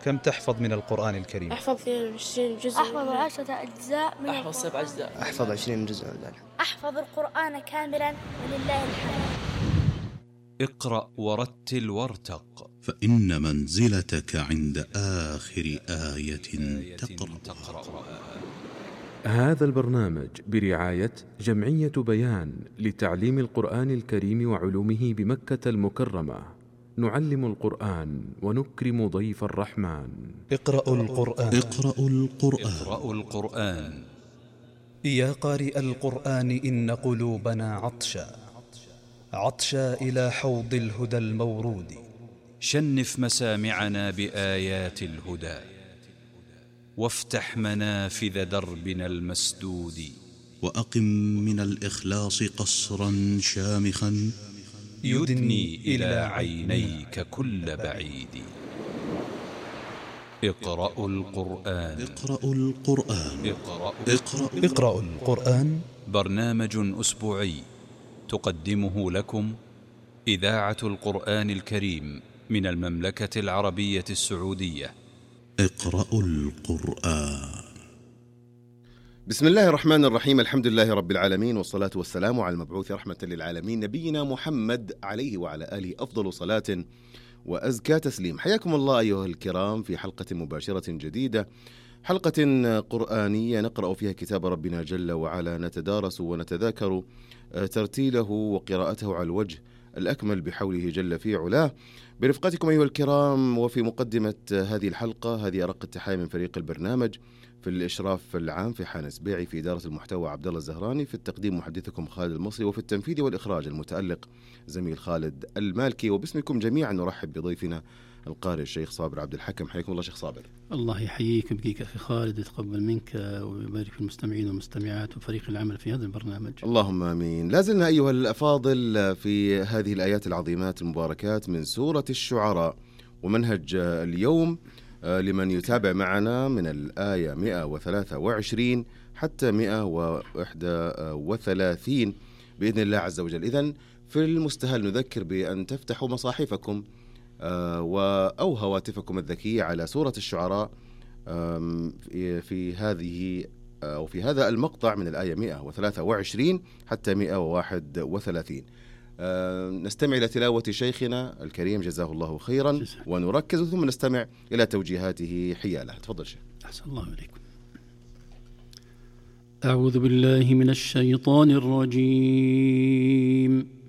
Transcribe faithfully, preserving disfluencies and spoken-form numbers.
كم تحفظ من القرآن الكريم؟ أحفظ عشرين جزء. أحفظ عشرة أجزاء من أحفظ سبع أجزاء. أحفظ عشرين جزء. أحفظ القرآن كاملا ولله الحمد. اقرأ ورتل وارتق، فإن منزلتك عند آخر آية تقرأ. هذا البرنامج برعاية جمعية بيان لتعليم القرآن الكريم وعلومه بمكة المكرمة. نعلم القرآن ونكرم ضيف الرحمن. اقرأوا القرآن. اقرأوا القرآن. اقرأوا القرآن. يا قارئ القرآن إن قلوبنا عطشا عطشا إلى حوض الهدى المورود. شنف مسامعنا بآيات الهدى، وافتح منافذ دربنا المسدود. وأقم من الإخلاص قصرا شامخا يدني إلى عينيك كل بعيد. اقرأوا القرآن. اقرأوا القرآن. اقرأوا, اقرأوا. اقرأوا القرآن. برنامج أسبوعي تقدمه لكم إذاعة القرآن الكريم من المملكة العربية السعودية. اقرأوا القرآن. بسم الله الرحمن الرحيم. الحمد لله رب العالمين، والصلاة والسلام على المبعوث رحمة للعالمين نبينا محمد عليه وعلى آله أفضل صلاة وأزكى تسليم. حياكم الله أيها الكرام في حلقة مباشرة جديدة، حلقة قرآنية نقرأ فيها كتاب ربنا جل وعلا، نتدارس ونتذاكر ترتيله وقراءته على الوجه الأكمل بحوله جل في علاه. برفقتكم أيها الكرام، وفي مقدمة هذه الحلقة هذه أرق التحايا من فريق البرنامج، في الإشراف العام في حانس بيعي، في إدارة المحتوى عبد الله الزهراني، في التقديم محدثكم خالد المصري، وفي التنفيذ والإخراج المتألق زميل خالد المالكي. وباسمكم جميعا نرحب بضيفنا القارئ الشيخ صابر عبد الحكم. حياكم الله شيخ صابر. الله يحييك ويبقيك أخي خالد، يتقبل منك ويبارك في المستمعين والمستمعات وفريق العمل في هذا البرنامج. اللهم آمين. لازلنا أيها الأفاضل في هذه الآيات العظيمات المباركات من سورة الشعراء، ومنهج اليوم لمن يتابع معنا من الآية مئة وثلاثة وعشرين حتى مئة وواحد وثلاثين بإذن الله عز وجل. إذن في المستهل نذكر بأن تفتحوا مصاحفكم أو هواتفكم الذكية على سورة الشعراء في هذه أو في هذا المقطع من الآية مئة وثلاثة وعشرين حتى مئة وواحد وثلاثين. نستمع إلى تلاوة شيخنا الكريم جزاه الله خيرا، ونركز ثم نستمع إلى توجيهاته حياله. تفضل شيخ. أحسن الله إليكم. أعوذ بالله من الشيطان الرجيم.